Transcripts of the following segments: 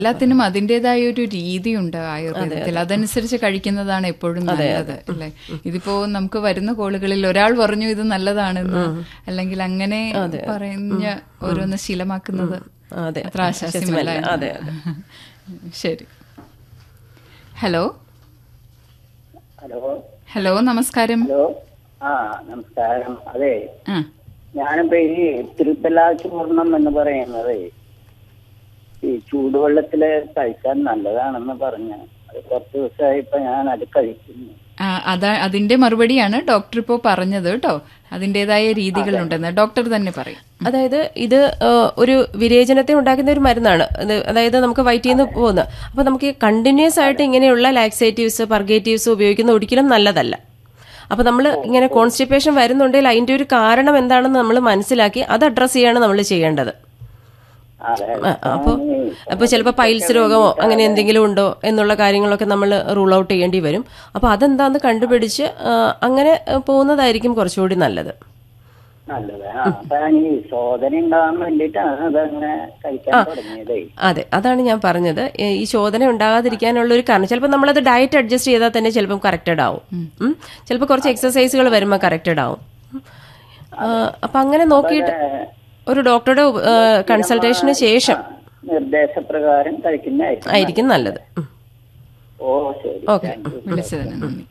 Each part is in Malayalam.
എല്ലാത്തിനും അതിൻ്റെതായ ഒരു രീതിയുണ്ട് ആയുർവേദത്തിൽ. അതനുസരിച്ച് കഴിക്കുന്നതാണ് എപ്പോഴും നല്ലത് അല്ലെ. ഇതിപ്പോ നമുക്ക് വരുന്ന കോളുകളിൽ ഒരാൾ പറഞ്ഞു ഇത് നല്ലതാണെന്ന്, അല്ലെങ്കിൽ അങ്ങനെ പറഞ്ഞ ഓരോന്ന് ശീലമാക്കുന്നത് അത്ര ആശാസ്യമല്ല. ശരി. ഹലോ ഹലോ നമസ്കാരം. നമസ്കാരം. അതെ, ഞാനിപ്പോ ഈ തിരുത്തല ചൂർണം എന്ന് പറയുന്നത് ഈ ചൂടുവെള്ളത്തില് കഴിക്കാൻ നല്ലതാണെന്ന് പറഞ്ഞ് അത് കുറച്ച് ദിവസമായി ഇപ്പൊ ഞാൻ അത് കഴിക്കുന്നു. അതിന്റെ മറുപടിയാണ് ഡോക്ടർ ഇപ്പോ പറഞ്ഞത് കേട്ടോ. അതിന്റേതായ രീതികളുണ്ടെന്ന് ഡോക്ടർ തന്നെ പറയും. അതായത് ഇത് ഒരു വിരേചനത്തെ ഉണ്ടാക്കുന്ന ഒരു മരുന്നാണ്. അതായത് നമുക്ക് വയറ്റിൽ നിന്ന് പോകുന്നത്. അപ്പൊ നമുക്ക് കണ്ടിന്യൂസ് ആയിട്ട് ഇങ്ങനെയുള്ള ലാക്സേറ്റീവ്സ് പർഗേറ്റീവ്സ് ഉപയോഗിക്കുന്നത് ഒരിക്കലും നല്ലതല്ല. അപ്പൊ നമ്മൾ ഇങ്ങനെ കോൺസ്റ്റിപ്പേഷൻ വരുന്നുണ്ടെങ്കിൽ അതിന്റെ ഒരു കാരണം എന്താണെന്ന് നമ്മൾ മനസ്സിലാക്കി അത് അഡ്രസ് ചെയ്യാണ് നമ്മൾ ചെയ്യേണ്ടത്. അപ്പൊ ചിലപ്പോൾ പൈൽസ് രോഗമോ അങ്ങനെ എന്തെങ്കിലും ഉണ്ടോ എന്നുള്ള കാര്യങ്ങളൊക്കെ നമ്മൾ റൂൾ ഔട്ട് ചെയ്യേണ്ടി വരും. അപ്പൊ അതെന്താന്ന് കണ്ടുപിടിച്ച് അങ്ങനെ പോകുന്നതായിരിക്കും കുറച്ചുകൂടി നല്ലത്. അതെ, അതാണ് ഞാൻ പറഞ്ഞത്. ഈ ശോധന ഉണ്ടാകാതിരിക്കാനുള്ള ഒരു കാരണം ചിലപ്പോൾ നമ്മളത് ഡയറ്റ് അഡ്ജസ്റ്റ് ചെയ്താൽ തന്നെ ചിലപ്പോൾ കറക്റ്റഡ് ആവും. ചിലപ്പോൾ കുറച്ച് എക്സസൈസുകൾ വരുമ്പോൾ കറക്റ്റഡ് ആവും. അപ്പൊ അങ്ങനെ നോക്കിയിട്ട് ഒരു ഡോക്ടറുടെ കൺസൾട്ടേഷന് ശേഷം നിർദ്ദേശപ്രകാരം ആയിരിക്കും നല്ലത്. ഓക്കെ, വിളിച്ചതിന് നന്ദി.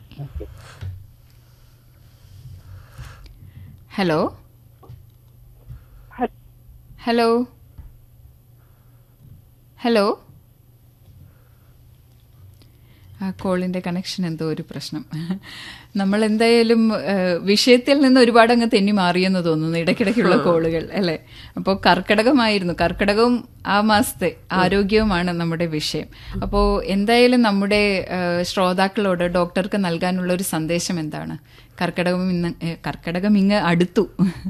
ഹലോ ഹലോ ഹലോ ആ കോളിന്റെ കണക്ഷൻ എന്തോ ഒരു പ്രശ്നം. നമ്മൾ എന്തായാലും വിഷയത്തിൽ നിന്ന് ഒരുപാട് അങ്ങ് തെന്നി മാറിയെന്ന് തോന്നുന്നു ഇടയ്ക്കിടയ്ക്കുള്ള കോളുകൾ അല്ലെ. അപ്പോൾ കർക്കിടകമായിരുന്നു. കർക്കിടകവും ആ മാസത്തെ ആരോഗ്യവുമാണ് നമ്മുടെ വിഷയം. അപ്പോൾ എന്തായാലും നമ്മുടെ ശ്രോതാക്കളോട് ഡോക്ടർക്ക് നൽകാനുള്ള ഒരു സന്ദേശം എന്താണ്? കർക്കിടകം ഇങ്ങ് അടുത്തു.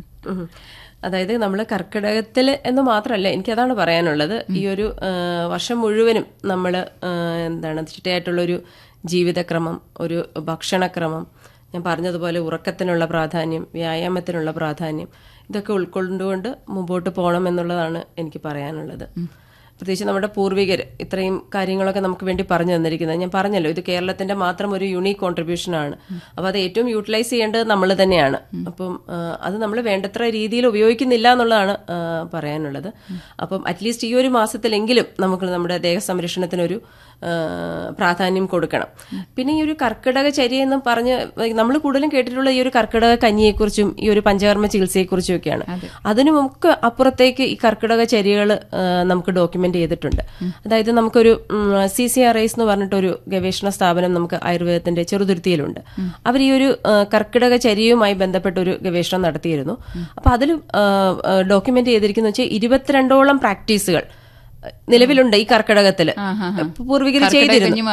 അതായത് നമ്മൾ കർക്കിടകത്തിൽ എന്ന് മാത്രമല്ല, എനിക്കതാണ് പറയാനുള്ളത്. ഈ ഒരു വർഷം മുഴുവനും നമ്മൾ ചിട്ടയായിട്ടുള്ളൊരു ജീവിതക്രമം, ഒരു ഭക്ഷണക്രമം, ഞാൻ പറഞ്ഞതുപോലെ ഉറക്കത്തിനുള്ള പ്രാധാന്യം, വ്യായാമത്തിനുള്ള പ്രാധാന്യം, ഇതൊക്കെ ഉൾക്കൊണ്ടുകൊണ്ട് മുമ്പോട്ട് പോകണം എന്നുള്ളതാണ് എനിക്ക് പറയാനുള്ളത്. പ്രത്യേകിച്ച് നമ്മുടെ പൂർവികർ ഇത്രയും കാര്യങ്ങളൊക്കെ നമുക്ക് വേണ്ടി പറഞ്ഞു തന്നിരിക്കുന്നത്. ഞാൻ പറഞ്ഞല്ലോ, ഇത് കേരളത്തിന്റെ മാത്രം ഒരു യൂണീക്ക് കോൺട്രിബ്യൂഷൻ ആണ്. അപ്പൊ അത് ഏറ്റവും യൂട്ടിലൈസ് ചെയ്യേണ്ടത് നമ്മൾ തന്നെയാണ്. അപ്പം അത് നമ്മൾ വേണ്ടത്ര രീതിയിൽ ഉപയോഗിക്കുന്നില്ല എന്നുള്ളതാണ് പറയാനുള്ളത്. അപ്പം അറ്റ്ലീസ്റ്റ് ഈ ഒരു മാസത്തിലെങ്കിലും നമുക്ക് നമ്മുടെ ദേഹസംരക്ഷണത്തിനൊരു പ്രാധാന്യം കൊടുക്കണം. പിന്നെ ഈ ഒരു കർക്കിടക ചര്യ എന്ന് പറഞ്ഞ് നമ്മൾ കൂടുതലും കേട്ടിട്ടുള്ള ഈ ഒരു കർക്കിടക കഞ്ഞിയെക്കുറിച്ചും ഈ ഒരു പഞ്ചകർമ്മ ചികിത്സയെക്കുറിച്ചും ഒക്കെയാണ്. അതിനുമൊക്കെ അപ്പുറത്തേക്ക് ഈ കർക്കിടക ചര്യകൾ നമുക്ക് ഡോക്യുമെന്റ് ചെയ്തിട്ടുണ്ട്. അതായത് നമുക്കൊരു CCRIs എന്ന് പറഞ്ഞിട്ടൊരു ഗവേഷണ സ്ഥാപനം നമുക്ക് ആയുർവേദത്തിന്റെ ചെറുതുരുത്തിയിലുണ്ട്. അവർ ഈ ഒരു കർക്കിടക ചര്യയുമായി ബന്ധപ്പെട്ടൊരു ഗവേഷണം നടത്തിയിരുന്നു. അപ്പൊ അതിൽ ഡോക്യുമെന്റ് ചെയ്തിരിക്കുന്ന വെച്ചാൽ 22ഓളം പ്രാക്ടീസുകൾ നിലവിലുണ്ട് ഈ കർക്കിടകത്തില്. പൂർവികർ ചെയ്തിരുന്നു.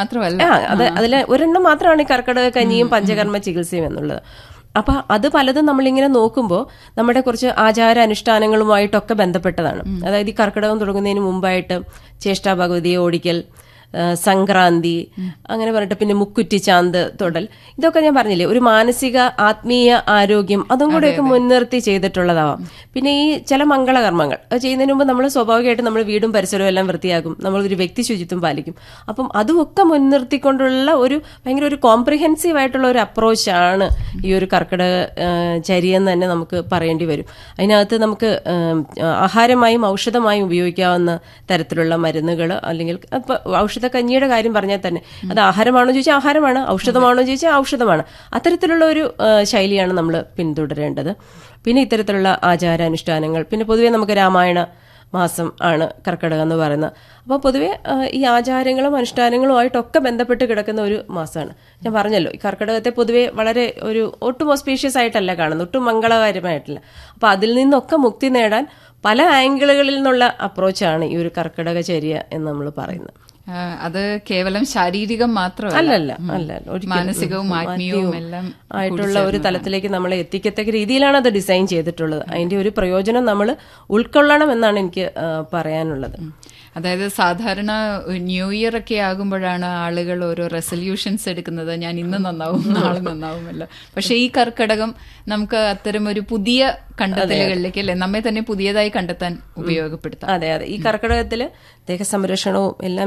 അതില് ഒരെണ്ണം മാത്രമാണ് ഈ കർക്കിടക കഞ്ഞിയും പഞ്ചകർമ്മ ചികിത്സയും എന്നുള്ളത്. അപ്പൊ അത് പലതും നമ്മളിങ്ങനെ നോക്കുമ്പോൾ നമ്മുടെ കുറച്ച് ആചാര അനുഷ്ഠാനങ്ങളുമായിട്ടൊക്കെ ബന്ധപ്പെട്ടതാണ്. അതായത് ഈ കർക്കിടകം തുടങ്ങുന്നതിന് മുമ്പായിട്ട് ചേഷ്ടാ ഭഗവതിയെ ഓടിക്കൽ, സംക്രാന്തി, അങ്ങനെ പറഞ്ഞിട്ട് പിന്നെ മുക്കുറ്റി ചാന്ത് തൊടൽ, ഇതൊക്കെ ഞാൻ പറഞ്ഞില്ലേ ഒരു മാനസിക ആത്മീയ ആരോഗ്യം അതും കൂടെയൊക്കെ മുൻനിർത്തി ചെയ്തിട്ടുള്ളതാവാം. പിന്നെ ഈ ചില മംഗളകർമ്മങ്ങൾ ചെയ്യുന്നതിന് മുമ്പ് നമ്മൾ സ്വാഭാവികമായിട്ട് നമ്മൾ വീടും പരിസരവും എല്ലാം വൃത്തിയാക്കും, നമ്മളൊരു വ്യക്തി ശുചിത്വം പാലിക്കും. അപ്പം അതുമൊക്കെ മുൻനിർത്തിക്കൊണ്ടുള്ള ഒരു ഭയങ്കര ഒരു കോംപ്രിഹെൻസീവ് ആയിട്ടുള്ള ഒരു അപ്രോച്ചാണ് ഈ ഒരു കർക്കിടക ചര്യയെന്ന് തന്നെ നമുക്ക് പറയേണ്ടി വരും. അതിനകത്ത് നമുക്ക് ആഹാരമായും ഔഷധമായും ഉപയോഗിക്കാവുന്ന തരത്തിലുള്ള മരുന്നുകൾ, അല്ലെങ്കിൽ ഔഷധക്കഞ്ഞിയുടെ കാര്യം പറഞ്ഞാൽ തന്നെ അത് ആഹാരമാണോ ചോദിച്ചാൽ ആഹാരമാണ്, ഔഷധമാണോ ചോദിച്ചാൽ ഔഷധമാണ്. അത്തരത്തിലുള്ള ഒരു ശൈലിയാണ് നമ്മൾ പിന്തുടരേണ്ടത്. പിന്നെ ഇത്തരത്തിലുള്ള ആചാരാനുഷ്ഠാനങ്ങൾ, പിന്നെ പൊതുവെ നമുക്ക് രാമായണ മാസം ആണ് കർക്കിടകം എന്ന് പറയുന്നത്. അപ്പോൾ പൊതുവെ ഈ ആചാരങ്ങളും അനുഷ്ഠാനങ്ങളുമായിട്ടൊക്കെ ബന്ധപ്പെട്ട് കിടക്കുന്ന ഒരു മാസമാണ്. ഞാൻ പറഞ്ഞല്ലോ, ഈ കർക്കിടകത്തെ പൊതുവെ വളരെ ഒരു ഒട്ടും ഓസ്പീഷ്യസ് ആയിട്ടല്ല കാണുന്നത്, ഒട്ടും മംഗളകരമായിട്ടില്ല. അപ്പോൾ അതിൽ നിന്നൊക്കെ മുക്തി നേടാൻ പല ആംഗിളുകളിൽ നിന്നുള്ള അപ്രോച്ചാണ് ഈ ഒരു കർക്കിടക ചര്യ എന്ന് നമ്മൾ പറയുന്നത്. അത് കേവലം ശാരീരികം മാത്രമല്ല, മാനസികവും ആത്മീയവും എല്ലാം ആയിട്ടുള്ള ഒരു തലത്തിലേക്ക് നമ്മളെ എത്തിക്കത്തക്ക രീതിയിലാണ് അത് ഡിസൈൻ ചെയ്തിട്ടുള്ളത്. അതിന്റെ ഒരു പ്രയോജനം നമ്മൾ ഉൾക്കൊള്ളണം എന്നാണ് എനിക്ക് പറയാനുള്ളത്. അതായത് സാധാരണ ന്യൂ ഇയർ ഒക്കെ ആകുമ്പോഴാണ് ആളുകൾ ഓരോ റെസൊല്യൂഷൻസ് എടുക്കുന്നത്, ഞാൻ ഇന്ന് നന്നാവും നാളെ നന്നാവുമല്ലോ. പക്ഷെ ഈ കർക്കിടകം നമുക്ക് അത്തരം ഒരു പുതിയ കണ്ടെത്തലുകളിലേക്ക് അല്ലെ, നമ്മെ തന്നെ പുതിയതായി കണ്ടെത്താൻ ഉപയോഗപ്പെടുത്താം. അതെ അതെ, ഈ കർക്കിടകത്തില് ദേഹസംരക്ഷണവും എല്ലാം